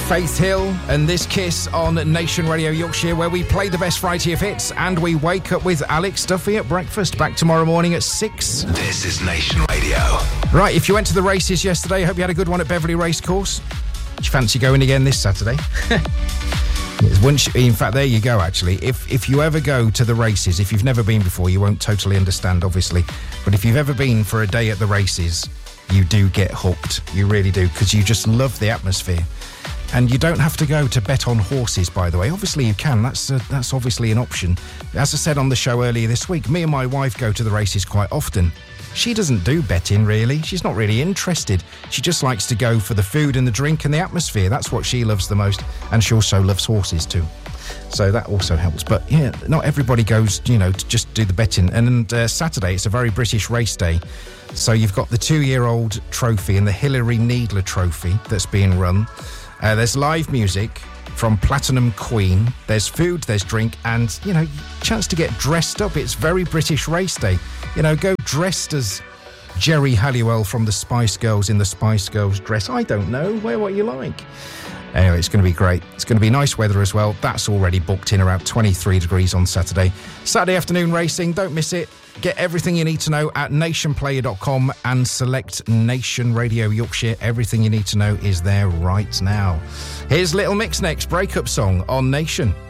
Faith Hill and This Kiss on Nation Radio Yorkshire, where we play the best variety of hits and we wake up with Alex Duffy at breakfast. Back tomorrow morning at 6. This is Nation Radio. Right, if you went to the races yesterday, I hope you had a good one at Beverley Racecourse. Do you fancy going again this Saturday? In fact, there you go, actually. If you ever go to the races, if you've never been before, you won't totally understand, obviously. But if you've ever been for a day at the races, you do get hooked. You really do, because you just love the atmosphere. And you don't have to go to bet on horses, by the way. Obviously, you can. That's obviously an option. As I said on the show earlier this week, me and my wife go to the races quite often. She doesn't do betting, really. She's not really interested. She just likes to go for the food and the drink and the atmosphere. That's what she loves the most. And she also loves horses, too. So that also helps. But, yeah, not everybody goes, to just do the betting. And Saturday, it's a very British race day. So you've got the 2-year-old trophy and the Hillary Needler trophy that's being run. There's live music from Platinum Queen. There's food, there's drink, and, chance to get dressed up. It's very British race day. Go dressed as Jerry Halliwell from the Spice Girls in the Spice Girls dress. I don't know. Wear what you like. Anyway, it's going to be great. It's going to be nice weather as well. That's already booked in around 23 degrees on Saturday. Saturday afternoon racing. Don't miss it. Get everything you need to know at nationplayer.com and select Nation Radio Yorkshire. Everything you need to know is there right now. Here's Little Mix next, breakup song on Nation.